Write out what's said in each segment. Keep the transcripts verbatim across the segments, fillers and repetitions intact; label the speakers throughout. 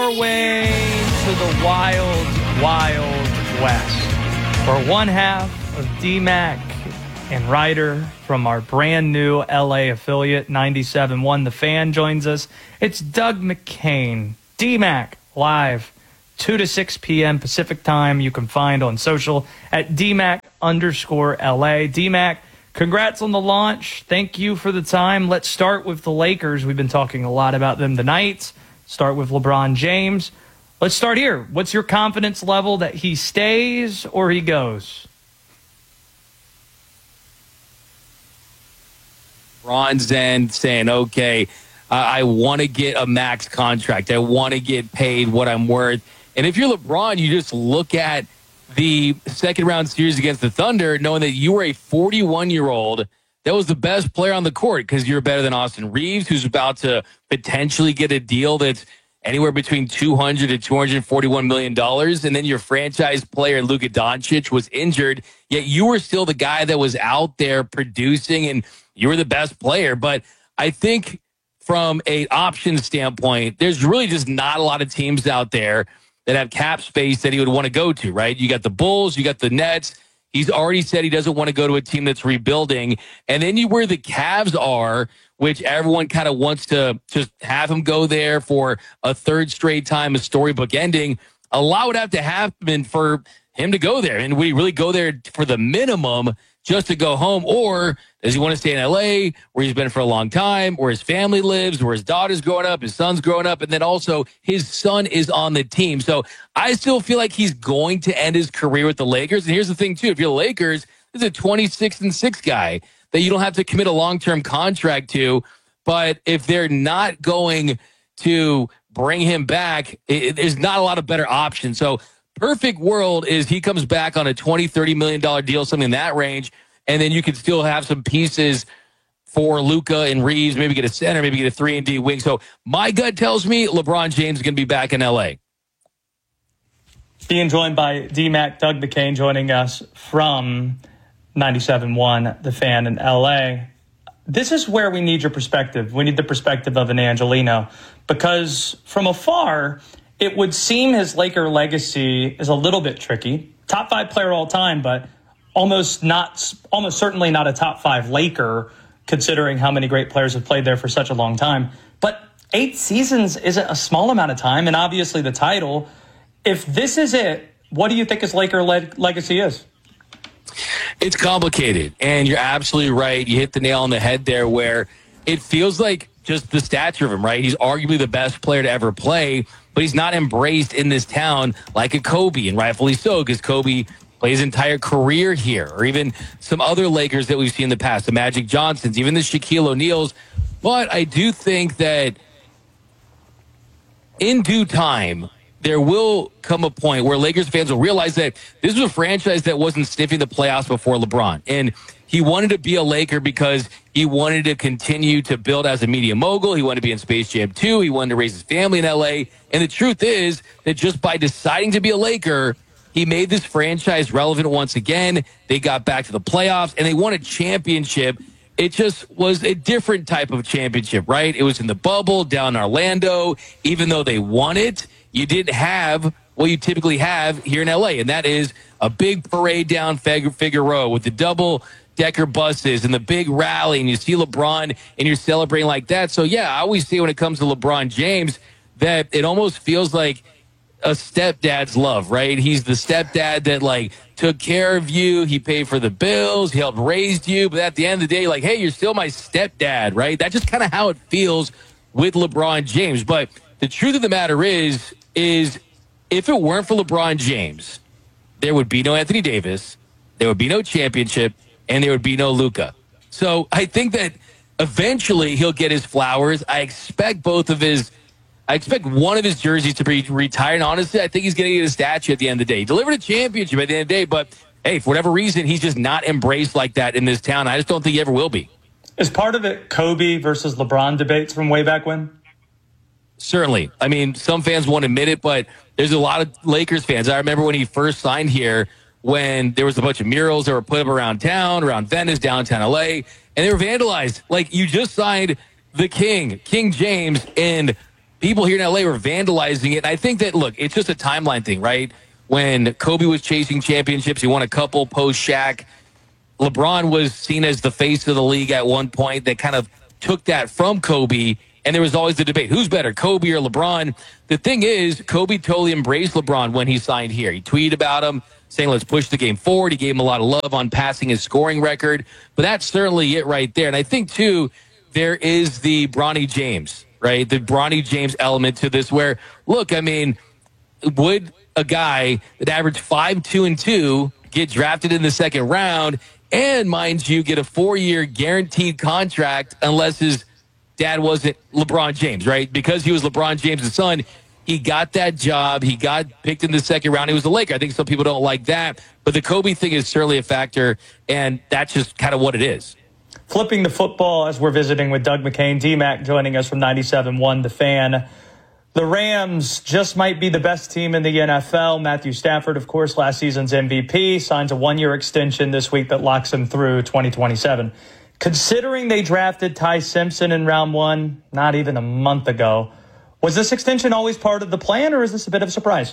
Speaker 1: our way to the wild, wild west. For one half of D-Mac and Ryder from our brand new L A affiliate, ninety-seven point one The Fan joins us. It's Doug McCain. D-Mac live, two to six p.m. Pacific time. You can find on social at D-Mac underscore L A. D-Mac, congrats on the launch. Thank you for the time. Let's start with the Lakers. We've been talking a lot about them tonight. Start with LeBron James. Let's start here. What's your confidence level that he stays or he goes?
Speaker 2: Ron's end saying, okay, uh, I want to get a max contract. I want to get paid what I'm worth. And if you're LeBron, you just look at the second round series against the Thunder, knowing that you were a forty-one-year-old that was the best player on the court because you're better than Austin Reeves, who's about to potentially get a deal that's anywhere between two hundred to two hundred forty-one million dollars. And then your franchise player, Luka Doncic, was injured, yet you were still the guy that was out there producing and you were the best player. But I think from an option standpoint, there's really just not a lot of teams out there that have cap space that he would want to go to, right? You got the Bulls, you got the Nets. He's already said he doesn't want to go to a team that's rebuilding. And then you where the Cavs are, which everyone kind of wants to just have him go there for a third straight time, a storybook ending. A lot would have to happen for him to go there. And would he really go there for the minimum just to go home? Or does he want to stay in L A where he's been for a long time, where his family lives, where his daughter's growing up, his son's growing up, and then also his son is on the team. So I still feel like he's going to end his career with the Lakers. And here's the thing, too. If you're the Lakers, this is a twenty-six and six guy that you don't have to commit a long-term contract to. But if they're not going to bring him back, it, there's not a lot of better options. So perfect world is he comes back on a twenty, thirty million dollars deal, something in that range, and then you could still have some pieces for Luka and Reeves, maybe get a center, maybe get a three and D wing. So my gut tells me LeBron James is going to be back in L A.
Speaker 1: Being joined by D-Mac, Doug McCain joining us from ninety-seven point one The Fan in L A. This is where we need your perspective. We need the perspective of an Angelino, because from afar, it would seem his Laker legacy is a little bit tricky. Top five player all time, but almost not, almost certainly not a top five Laker, considering how many great players have played there for such a long time. But eight seasons isn't a small amount of time, and obviously the title. If this is it, what do you think his Laker le- legacy is?
Speaker 2: It's complicated, and you're absolutely right. You hit the nail on the head there where it feels like just the stature of him, right? He's arguably the best player to ever play, but he's not embraced in this town like a Kobe, and rightfully so, because Kobe played his entire career here, or even some other Lakers that we've seen in the past, the Magic Johnsons, even the Shaquille O'Neals. But I do think that in due time, there will come a point where Lakers fans will realize that this was a franchise that wasn't sniffing the playoffs before LeBron. And he wanted to be a Laker because he wanted to continue to build as a media mogul. He wanted to be in Space Jam two. He wanted to raise his family in L A. And the truth is that just by deciding to be a Laker, he made this franchise relevant once again. They got back to the playoffs, and they won a championship. It just was a different type of championship, right? It was in the bubble down in Orlando. Even though they won it, you didn't have what you typically have here in L A, and that is a big parade down Figueroa with the double-decker buses and the big rally, and you see LeBron, and you're celebrating like that. So, yeah, I always say when it comes to LeBron James that it almost feels like a stepdad's love, right? He's the stepdad that, like, took care of you. He paid for the bills. He helped raise you. But at the end of the day, like, hey, you're still my stepdad, right? That's just kind of how it feels with LeBron James. But the truth of the matter is, is if it weren't for LeBron James, there would be no Anthony Davis, there would be no championship, and there would be no Luka. So I think that eventually he'll get his flowers. I expect both of his I expect one of his jerseys to be retired. And honestly, I think he's going to get a statue at the end of the day. He delivered a championship at the end of the day, but hey, for whatever reason, he's just not embraced like that in this town. I just don't think he ever will be.
Speaker 1: Is part of it Kobe versus LeBron debates from way back when?
Speaker 2: Certainly. I mean, some fans won't admit it, but there's a lot of Lakers fans. I remember when he first signed here, when there was a bunch of murals that were put up around town, around Venice, downtown L A, and they were vandalized. Like, you just signed the King, King James, and people here in L A were vandalizing it. And I think that, look, it's just a timeline thing, right? When Kobe was chasing championships, he won a couple post-Shaq. LeBron was seen as the face of the league at one point. They kind of took that from Kobe, and there was always the debate, who's better, Kobe or LeBron? The thing is, Kobe totally embraced LeBron when he signed here. He tweeted about him, saying, let's push the game forward. He gave him a lot of love on passing his scoring record. But that's certainly it right there. And I think, too, there is the Bronny James, right? The Bronny James element to this where, look, I mean, would a guy that averaged five, two, and two get drafted in the second round and, mind you, get a four-year guaranteed contract unless his dad wasn't LeBron James, right? Because he was LeBron James' son, he got that job. He got picked in the second round. He was a Laker. I think some people don't like that. But the Kobe thing is certainly a factor, and that's just kind of what it is.
Speaker 1: Flipping the football as we're visiting with Doug McCain, D-Mac joining us from ninety-seven point one The Fan. The Rams just might be the best team in the N F L. Matthew Stafford, of course, last season's M V P, signs a one-year extension this week that locks him through twenty twenty-seven. Considering they drafted Ty Simpson in round one, not even a month ago, was this extension always part of the plan, or is this a bit of a surprise?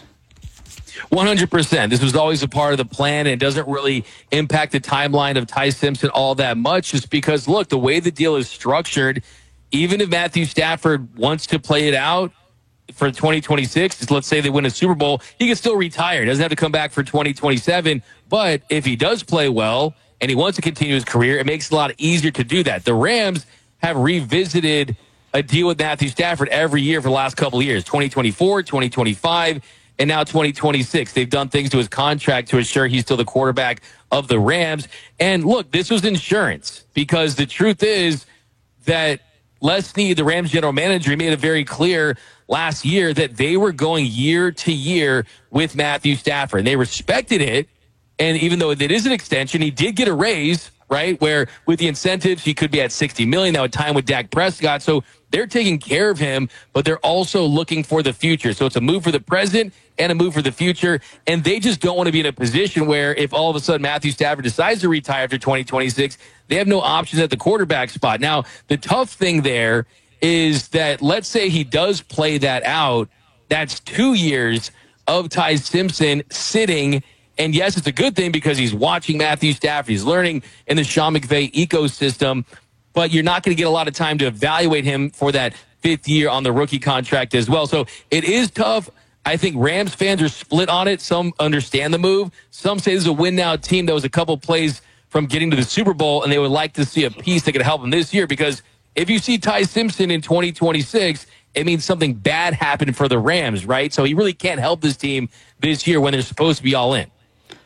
Speaker 2: one hundred percent. This was always a part of the plan, and it doesn't really impact the timeline of Ty Simpson all that much, just because, look, the way the deal is structured, even if Matthew Stafford wants to play it out for twenty twenty-six, let's say they win a Super Bowl, he can still retire. He doesn't have to come back for twenty twenty-seven. But if he does play well and he wants to continue his career, it makes it a lot easier to do that. The Rams have revisited a deal with Matthew Stafford every year for the last couple of years, twenty twenty-four, twenty twenty-five, and now twenty twenty-six. They've done things to his contract to ensure he's still the quarterback of the Rams. And look, this was insurance, because the truth is that Les Snead, the Rams general manager, he made it very clear last year that they were going year to year with Matthew Stafford. And they respected it. And even though it is an extension, he did get a raise, right? Where with the incentives, he could be at sixty million dollars. That would time with Dak Prescott. So they're taking care of him, but they're also looking for the future. So it's a move for the present and a move for the future. And they just don't want to be in a position where if all of a sudden Matthew Stafford decides to retire after twenty twenty-six, they have no options at the quarterback spot. Now, the tough thing there is that let's say he does play that out. That's two years of Ty Simpson sitting. And yes, it's a good thing because he's watching Matthew Stafford. He's learning in the Sean McVay ecosystem. But you're not going to get a lot of time to evaluate him for that fifth year on the rookie contract as well. So it is tough. I think Rams fans are split on it. Some understand the move. Some say this is a win-now team that was a couple plays from getting to the Super Bowl, and they would like to see a piece that could help them this year, because if you see Ty Simpson in twenty twenty-six, it means something bad happened for the Rams, right? So he really can't help this team this year when they're supposed to be all in.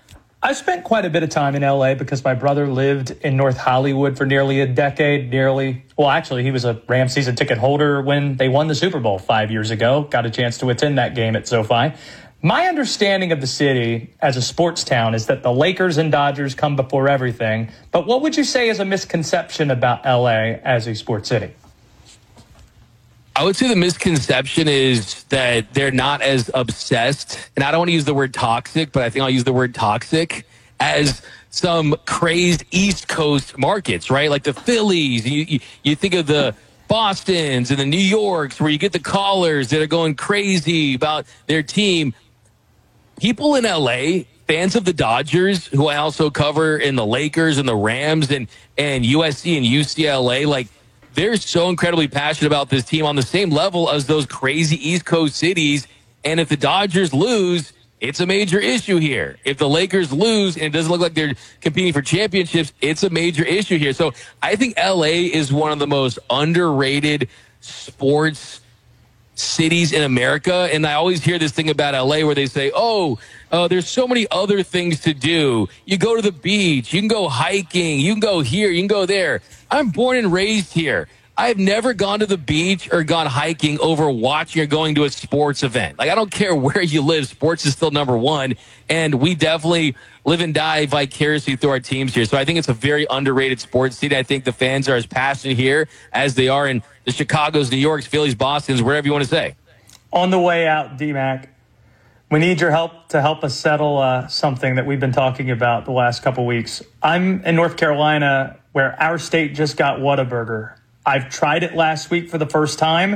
Speaker 1: I spent quite a bit of time in L A because my brother lived in North Hollywood for nearly a decade, nearly. Well, actually, he was a Rams season ticket holder when they won the Super Bowl five years ago. Got a chance to attend that game at SoFi. My understanding of the city as a sports town is that the Lakers and Dodgers come before everything. But what would you say is a misconception about L A as a sports city?
Speaker 2: I would say the misconception is that they're not as obsessed, and I don't want to use the word toxic, but I think I'll use the word toxic, as some crazed East Coast markets, right? Like the Phillies. You, you, you think of the Bostons and the New Yorks, where you get the callers that are going crazy about their team. People in L A, fans of the Dodgers, who I also cover in the Lakers and the Rams and, and U S C and U C L A, like, they're so incredibly passionate about this team on the same level as those crazy East Coast cities. And if the Dodgers lose, it's a major issue here. If the Lakers lose and it doesn't look like they're competing for championships, it's a major issue here. So I think L A is one of the most underrated sports cities in America. And I always hear this thing about L A where they say, oh, uh, there's so many other things to do. You go to the beach, you can go hiking, you can go here, you can go there. I'm born and raised here. I've never gone to the beach or gone hiking over watching or going to a sports event. Like, I don't care where you live. Sports is still number one. And we definitely live and die vicariously through our teams here. So I think it's a very underrated sports city. I think the fans are as passionate here as they are in the Chicagos, New Yorks, Phillies, Bostons, wherever you want to say.
Speaker 1: On the way out, D-Mac, we need your help to help us settle uh, something that we've been talking about the last couple weeks. I'm in North Carolina, where our state just got Whataburger. I've tried it last week for the first time.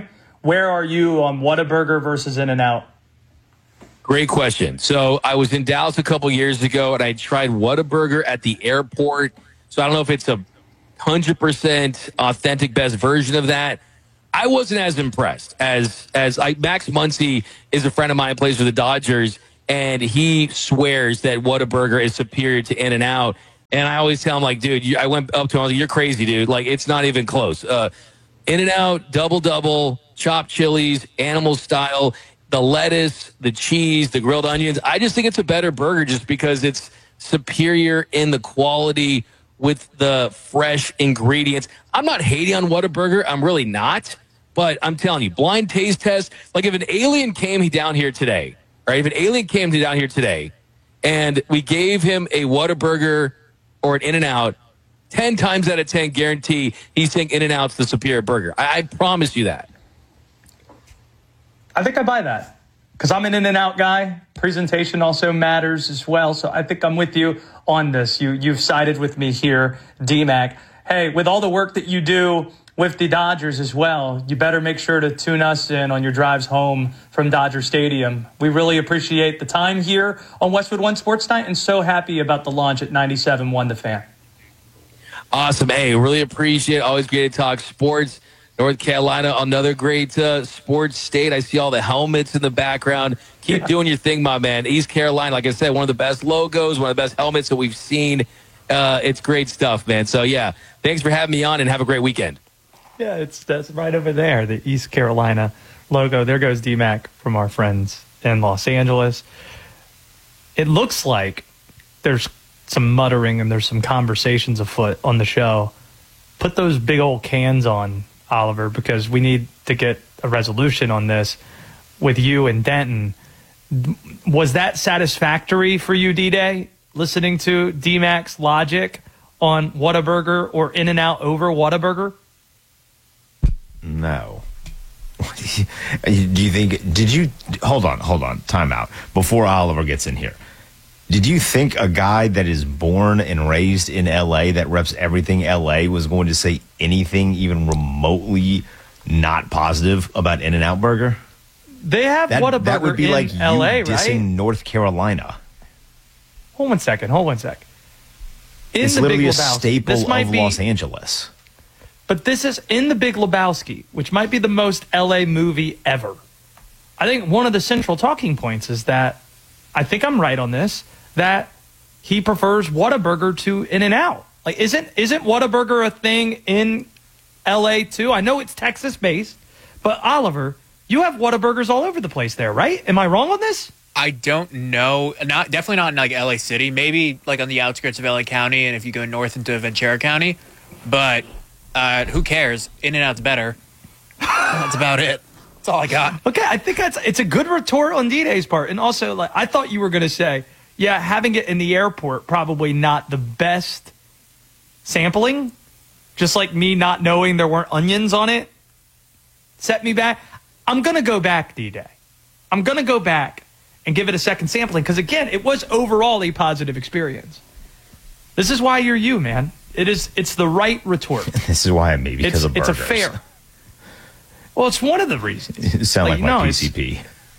Speaker 1: where are you on Whataburger versus In-N-Out?
Speaker 2: Great question. So I was in Dallas a couple years ago, and I tried Whataburger at the airport. So I don't know if it's a one hundred percent authentic best version of that. I wasn't as impressed as as I, Max Muncy is a friend of mine, plays for the Dodgers, and he swears that Whataburger is superior to In-N-Out. And I always tell him, like, dude, you, I went up to him, I was like, you're crazy, dude. Like, it's not even close. Uh, In-N-Out, double-double, chopped chilies, animal style, the lettuce, the cheese, the grilled onions. I just think it's a better burger just because it's superior in the quality with the fresh ingredients. I'm not hating on Whataburger. I'm really not. But I'm telling you, blind taste test, like if an alien came down here today, right? If an alien came down here today and we gave him a Whataburger or an In-N-Out, ten times out of ten, guarantee he's saying In-N-Out's the superior burger. I, I promise you that.
Speaker 1: I think I buy that because I'm an In-N-Out guy. Presentation also matters as well. So I think I'm with you on this. You, you've sided with me here, D-Mac. Hey, with all the work that you do with the Dodgers as well, you better make sure to tune us in on your drives home from Dodger Stadium. We really appreciate the time here on Westwood One Sports Night and so happy about the launch at ninety-seven point one The Fan.
Speaker 2: Awesome. Hey, really appreciate it. Always great to talk sports. North Carolina, another great uh, sports state. I see all the helmets in the background. Keep yeah. doing your thing, my man. East Carolina, like I said, one of the best logos, one of the best helmets that we've seen. Uh, it's great stuff, man. So, yeah, thanks for having me on, and have a great weekend.
Speaker 1: Yeah, it's that's right over there, the East Carolina logo. There goes D-Mac from our friends in Los Angeles. It looks like there's some muttering and there's some conversations afoot on the show. Put those big old cans on, Oliver, because we need to get a resolution on this with you and Denton. Was that satisfactory for you, D-Day, listening to D-Mac's logic on Whataburger or In-N-Out over Whataburger?
Speaker 3: No. Do you think, did you, hold on, hold on, time out, before Oliver gets in here. Did you think a guy that is born and raised in L A that reps everything L A was going to say anything even remotely not positive about In-N-Out Burger?
Speaker 1: They have
Speaker 3: that,
Speaker 1: Whataburger
Speaker 3: that would be
Speaker 1: in
Speaker 3: like
Speaker 1: L A,
Speaker 3: you dissing
Speaker 1: right?
Speaker 3: North Carolina.
Speaker 1: Hold one second, hold one sec. In
Speaker 3: it's
Speaker 1: the
Speaker 3: literally
Speaker 1: Big
Speaker 3: a
Speaker 1: Lebowski,
Speaker 3: staple
Speaker 1: this might
Speaker 3: of
Speaker 1: be,
Speaker 3: Los Angeles.
Speaker 1: But this is in the Big Lebowski, which might be the most L A movie ever. I think one of the central talking points is that, I think I'm right on this, that he prefers Whataburger to In-N-Out. Like, isn't isn't Whataburger a thing in L A too? I know it's Texas based, but Oliver, you have Whataburgers all over the place there, right? Am I wrong on this?
Speaker 4: I don't know. Not definitely not in like L A City. Maybe like on the outskirts of L A County, and if you go north into Ventura County. But uh, who cares? In-N-Out's better. That's about it. That's all I got.
Speaker 1: Okay, I think that's it's a good retort on D-Day's part, and also like I thought you were going to say, yeah, having it in the airport probably not the best sampling. Just like me not knowing there weren't onions on it set me back. I'm going to go back, D-Day. I'm going to go back and give it a second sampling because, again, it was overall a positive experience. This is why you're you, man. It is. It's the right retort.
Speaker 3: This is why I'm me, because
Speaker 1: it's,
Speaker 3: of burgers.
Speaker 1: It's a fair. Well, it's one of the reasons.
Speaker 3: You sound like, like my
Speaker 1: no,
Speaker 3: P C P.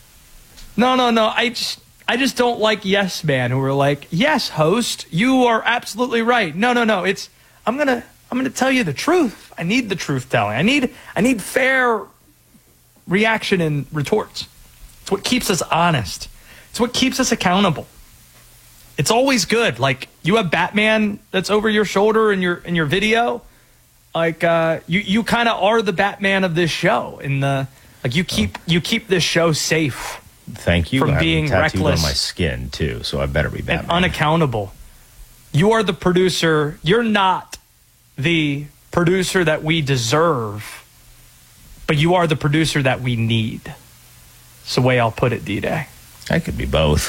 Speaker 1: No, no, no. I just, I just don't like yes man who are like, yes, host, you are absolutely right. No, no, no. It's I'm gonna I'm gonna tell you the truth. I need the truth telling. I need I need fair reaction and retorts. It's what keeps us honest. It's what keeps us accountable. It's always good. Like you have Batman that's over your shoulder in your in your video. Like uh, you you kind of are the Batman of this show. In the like you keep you keep this show safe.
Speaker 3: Thank you.
Speaker 1: From
Speaker 3: I
Speaker 1: being
Speaker 3: have tattooed
Speaker 1: reckless
Speaker 3: on my skin too, so I better be Batman.
Speaker 1: And unaccountable. You are the producer. You're not the producer that we deserve, but you are the producer that we need. It's the way I'll put it, D-Day.
Speaker 3: I could be both.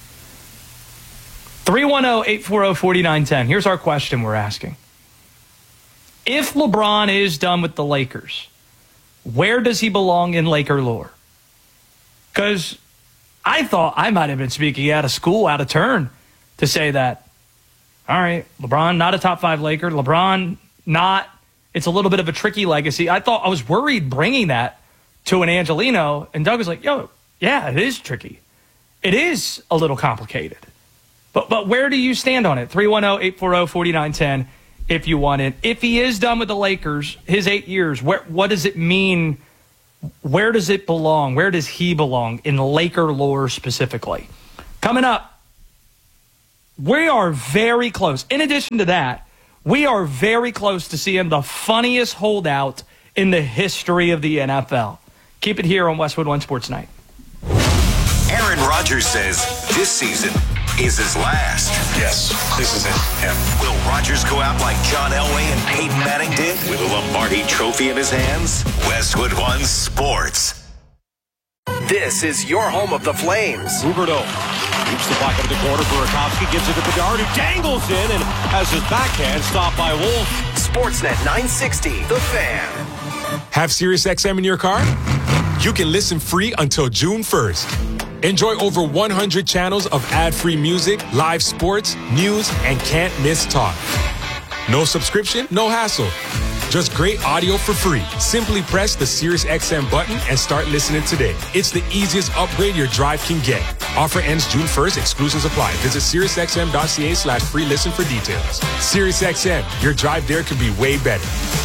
Speaker 1: three one zero, eight four zero, four nine one zero. Here's our question we're asking. If LeBron is done with the Lakers, where does he belong in Laker lore? Because I thought I might have been speaking out of school, out of turn, to say that, all right, LeBron, not a top five Laker. LeBron, not, it's a little bit of a tricky legacy. I thought I was worried bringing that to an Angelino, and Doug was like, yo, yeah, it is tricky. It is a little complicated. But but where do you stand on it? three one zero, eight four zero, four nine one zero if you want it. If he is done with the Lakers, his eight years, where what does it mean? Where does it belong? Where does he belong in Laker lore specifically? Coming up, we are very close. In addition to that, we are very close to seeing the funniest holdout in the history of the N F L. Keep it here on Westwood One Sports Night.
Speaker 5: Aaron Rodgers says this season is his last.
Speaker 6: Yes, this is it. Yeah.
Speaker 5: Will Rodgers go out like John Elway and Peyton Manning did with a Lombardi trophy in his hands? Westwood One Sports.
Speaker 7: This is your home of the Flames.
Speaker 6: Huberdeau keeps the puck up the corner. Burakovsky gives it to Bedard, who dangles in and has his backhand stopped by Wolf.
Speaker 7: Sportsnet nine sixty, The Fan.
Speaker 8: Have SiriusXM in your car? You can listen free until June first. Enjoy over one hundred channels of ad-free music, live sports, news, and can't-miss talk. No subscription, no hassle. Just great audio for free. Simply press the SiriusXM button and start listening today. It's the easiest upgrade your drive can get. Offer ends June first. Exclusions apply. Visit SiriusXM.ca slash free listen for details. SiriusXM, your drive there could be way better.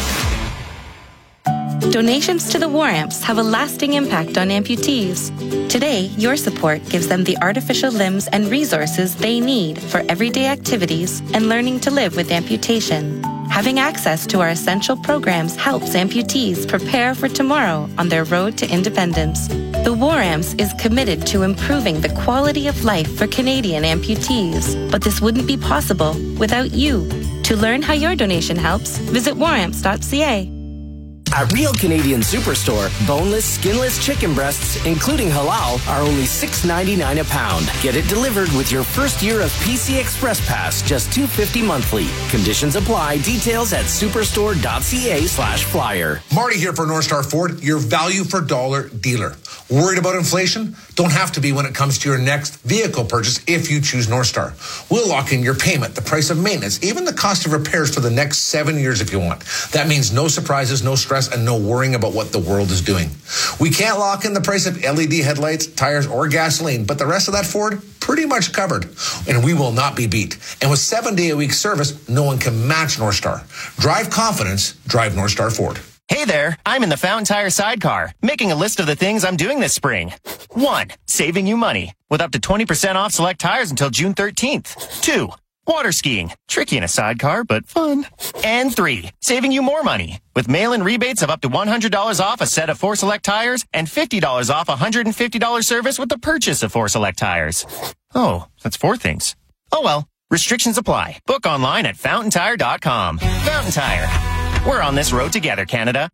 Speaker 9: Donations to the War Amps have a lasting impact on amputees. Today, your support gives them the artificial limbs and resources they need for everyday activities and learning to live with amputation. Having access to our essential programs helps amputees prepare for tomorrow on their road to independence. The War Amps is committed to improving the quality of life for Canadian amputees, but this wouldn't be possible without you. To learn how your donation helps, visit war amps dot c a.
Speaker 7: At Real Canadian Superstore, boneless, skinless chicken breasts, including halal, are only six ninety-nine a pound. Get it delivered with your first year of P C Express Pass, just two fifty monthly. Conditions apply. Details at superstore.ca slash flyer.
Speaker 10: Marty here for North Star Ford, your value for dollar dealer. Worried about inflation? Don't have to be when it comes to your next vehicle purchase if you choose North Star. We'll lock in your payment, the price of maintenance, even the cost of repairs for the next seven years if you want. That means no surprises, no stress, and no worrying about what the world is doing. We can't lock in the price of L E D headlights, tires, or gasoline, but the rest of that Ford, pretty much covered. And we will not be beat. And with seven-day-a-week service, no one can match North Star. Drive confidence, drive North Star Ford.
Speaker 11: Hey there, I'm in the Fountain Tire sidecar, making a list of the things I'm doing this spring. One, saving you money, with up to twenty percent off select tires until June thirteenth. Two, water skiing, tricky in a sidecar, but fun. And three, saving you more money, with mail-in rebates of up to one hundred dollars off a set of four select tires and fifty dollars off a one hundred fifty dollars service with the purchase of four select tires. Oh, that's four things. Oh well, restrictions apply. Book online at fountain tire dot com. Fountain Tire. We're on this road together, Canada.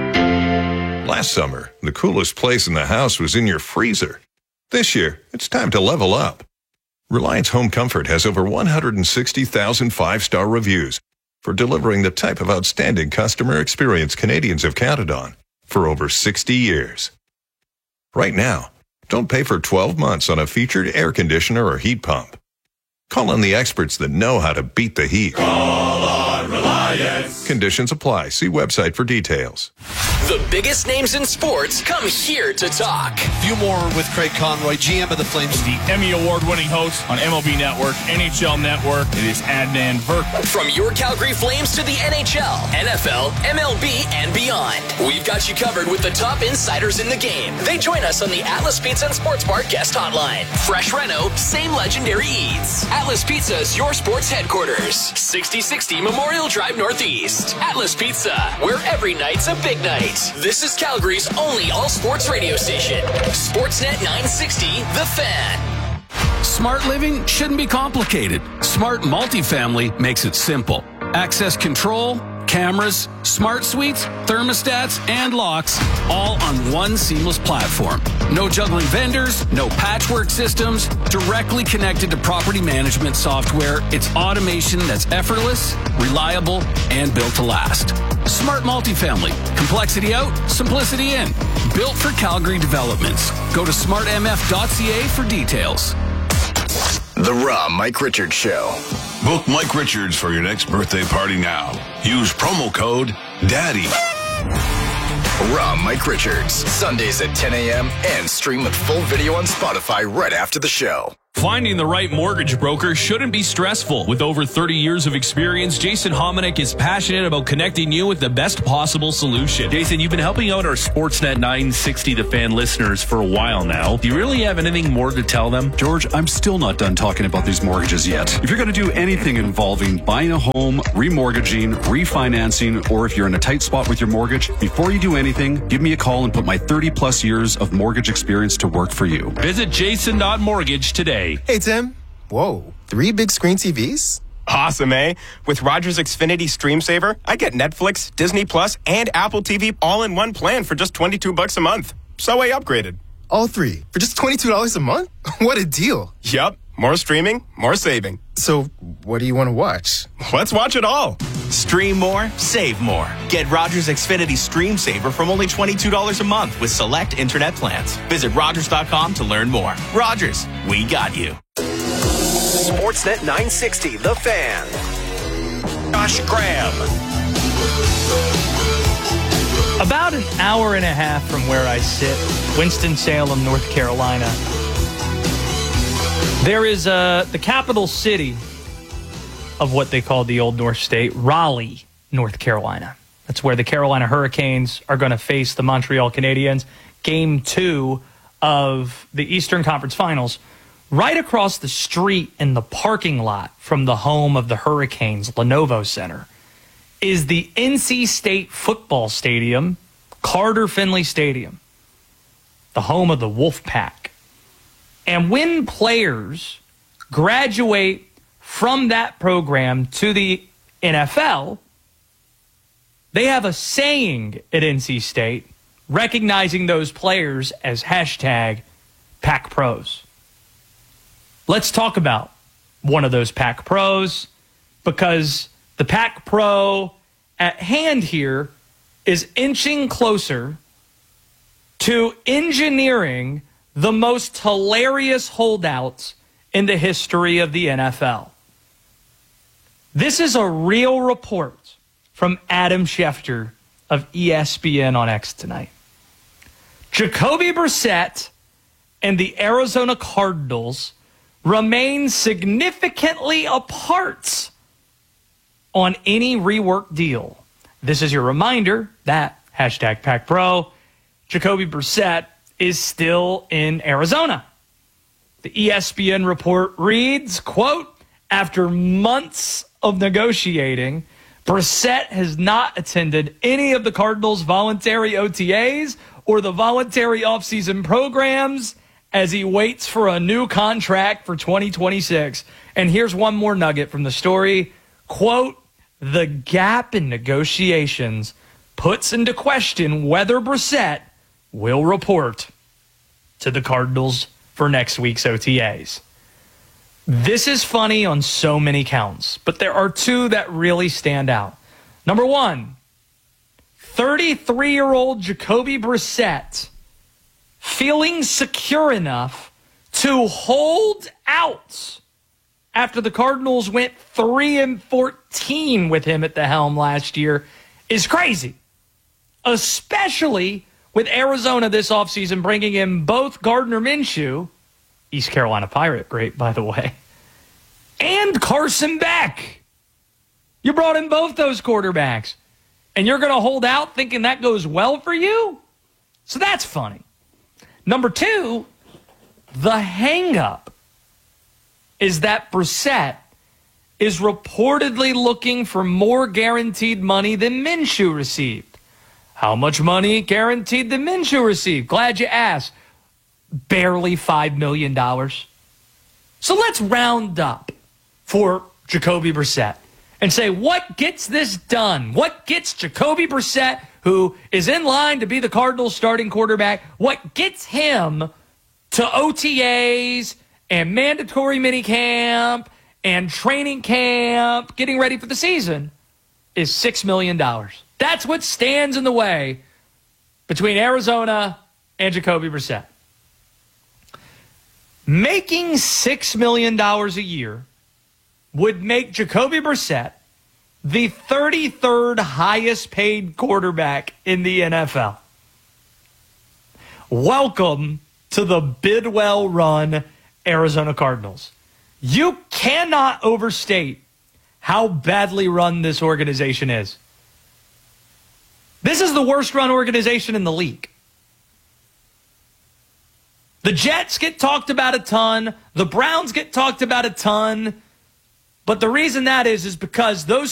Speaker 12: Last summer, the coolest place in the house was in your freezer. This year, it's time to level up. Reliance Home Comfort has over one hundred sixty thousand five-star reviews for delivering the type of outstanding customer experience Canadians have counted on for over sixty years. Right now, don't pay for twelve months on a featured air conditioner or heat pump. Call on the experts that know how to beat the heat.
Speaker 13: Call on Reliance.
Speaker 12: Conditions apply. See website for details.
Speaker 7: The biggest names in sports come here to talk.
Speaker 14: Few more with Craig Conroy, G M of the Flames.
Speaker 15: The Emmy Award-winning host on M L B Network, N H L Network. It is Adnan Virk.
Speaker 7: From your Calgary Flames to the N H L, N F L, M L B, and beyond, we've got you covered with the top insiders in the game. They join us on the Atlas Pizza and Sports Bar guest hotline. Fresh reno, same legendary eats. Atlas Pizza is your sports headquarters. sixty sixty Memorial Drive Northeast. Atlas Pizza, where every night's a big night. This is Calgary's only all-sports radio station. Sportsnet nine sixty, The Fan.
Speaker 16: Smart living shouldn't be complicated. Smart multifamily makes it simple. Access control, cameras, smart suites, thermostats, and locks, all on one seamless platform. No juggling vendors, no patchwork systems, directly connected to property management software. It's automation that's effortless, reliable, and built to last. Smart multifamily. Complexity out, simplicity in. Built for Calgary developments. Go to smart m f dot c a for details.
Speaker 17: The Raw Mike Richards Show.
Speaker 18: Book Mike Richards for your next birthday party now. Use promo code DADDY.
Speaker 17: Raw Mike Richards, Sundays at ten a.m. and stream with full video on Spotify right after the show.
Speaker 18: Finding the right mortgage broker shouldn't be stressful. With over thirty years of experience, Jason Hominick is passionate about connecting you with the best possible solution.
Speaker 19: Jason, you've been helping out our Sportsnet nine sixty The Fan listeners for a while now. Do you really have anything more to tell them?
Speaker 20: George, I'm still not done talking about these mortgages yet. If you're going to do anything involving buying a home, remortgaging, refinancing, or if you're in a tight spot with your mortgage, before you do anything, give me a call and put my thirty plus years of mortgage experience to work for you.
Speaker 18: Visit jason dot mortgage today.
Speaker 21: Hey, Tim. Whoa, three big screen T Vs?
Speaker 22: Awesome, eh? With Rogers Xfinity Stream Saver, I get Netflix, Disney Plus, and Apple T V all in one plan for just twenty-two bucks a month. So I upgraded.
Speaker 21: All three for just twenty-two dollars a month? What a deal.
Speaker 22: Yup. More streaming, more saving.
Speaker 21: So what do you want to watch?
Speaker 22: Let's watch it all.
Speaker 23: Stream more, save more. Get Rogers Xfinity Stream Saver from only twenty-two dollars a month with select internet plans. Visit Rogers dot com to learn more. Rogers, we got you.
Speaker 17: Sportsnet nine sixty, The Fan.
Speaker 23: Josh Graham.
Speaker 1: About an hour and a half from where I sit, Winston-Salem, North Carolina, there is uh, the capital city of what they call the Old North State, Raleigh, North Carolina. That's where the Carolina Hurricanes are going to face the Montreal Canadiens. Game two of the Eastern Conference Finals. Right across the street in the parking lot from the home of the Hurricanes, Lenovo Center, is the N C State football stadium, Carter Finley Stadium, the home of the Wolfpack. And when players graduate from that program to the N F L, they have a saying at N C State recognizing those players as hashtag Pac Pros. Let's talk about one of those Pac Pros, because the Pac Pro at hand here is inching closer to engineering the most hilarious holdouts in the history of the N F L. This is a real report from Adam Schefter of E S P N on X tonight. Jacoby Brissett and the Arizona Cardinals remain significantly apart on any rework deal. This is your reminder that hashtag Pac Pro, Jacoby Brissett is still in Arizona. The E S P N report reads, quote, after months of negotiating, Brissett has not attended any of the Cardinals' voluntary O T As or the voluntary offseason programs as he waits for a new contract for twenty twenty-six. And here's one more nugget from the story. Quote, the gap in negotiations puts into question whether Brissett will report to the Cardinals for next week's O T As. This is funny on so many counts, but there are two that really stand out. Number one, thirty-three-year-old Jacoby Brissett feeling secure enough to hold out after the Cardinals went three and fourteen with him at the helm last year is crazy, especially with Arizona this offseason bringing in both Gardner Minshew, East Carolina Pirate, great, by the way, and Carson Beck. You brought in both those quarterbacks, and you're going to hold out thinking that goes well for you? So that's funny. Number two, the hang-up is that Brissett is reportedly looking for more guaranteed money than Minshew received. How much money guaranteed did Minshew receive? Glad you asked. Barely five million dollars. So let's round up for Jacoby Brissett and say, what gets this done? What gets Jacoby Brissett, who is in line to be the Cardinals' starting quarterback, what gets him to O T As and mandatory minicamp and training camp, getting ready for the season, is six million dollars. That's what stands in the way between Arizona and Jacoby Brissett. Making six million dollars a year would make Jacoby Brissett the thirty-third highest paid quarterback in the N F L. welcome to the Bidwell-run Arizona Cardinals. You cannot overstate how badly run this organization is. This is the worst run organization in the league. The Jets get talked about a ton. The Browns get talked about a ton. But the reason that is, is because those